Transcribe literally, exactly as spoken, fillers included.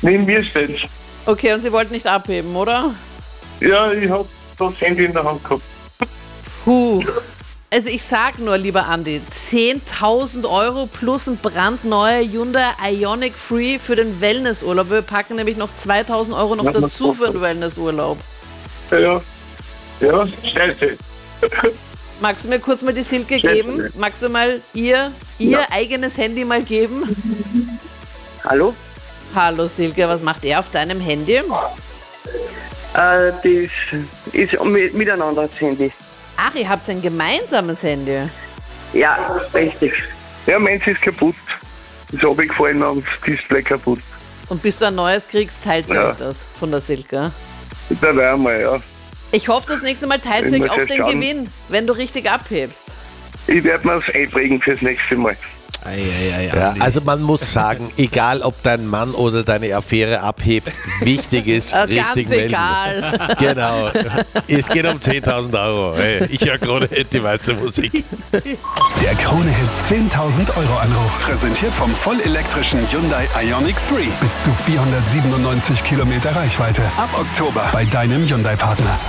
Neben mir steht's. Okay, und Sie wollten nicht abheben, oder? Ja, ich hab das Handy in der Hand gehabt. Puh. Also ich sag nur, lieber Andi, zehntausend Euro plus ein brandneuer Hyundai Ioniq Free für den Wellnessurlaub. Wir packen nämlich noch zweitausend Euro noch Ja, das dazu passt für den doch. Wellnessurlaub. Ja, ja. Ja, scheiße. Magst du mir kurz mal die Silke Scheiße. geben? Magst du mal ihr, ihr Ja. eigenes Handy mal geben? Hallo? Hallo Silke, was macht er auf deinem Handy? Äh, das ist mit, miteinander das Handy. Ach, ihr habt ein gemeinsames Handy. Ja, richtig. Ja, meins ist kaputt. Ist runtergefallen und das Display kaputt. Und bis du ein neues kriegst, teilt sie Ja. euch das von der Silke. Da wären wir, ja. Ich hoffe, das nächste Mal teilt sie Ich euch muss auch erst den schauen. Gewinn, wenn du richtig abhebst. Ich werde mir das einprägen fürs nächste Mal. Ei, ei, ei, Ja, Andi. also man muss sagen, egal ob dein Mann oder deine Affäre abhebt, wichtig ist, Äh, richtig Ganz melden. egal. Genau. Es geht um zehntausend Euro. Hey, ich höre gerade die meiste Musik. Der Krone-Hit zehntausend Euro Anruf. Präsentiert vom vollelektrischen Hyundai Ioniq Free. Bis zu vierhundertsiebenundneunzig Kilometer Reichweite. Ab Oktober bei deinem Hyundai-Partner.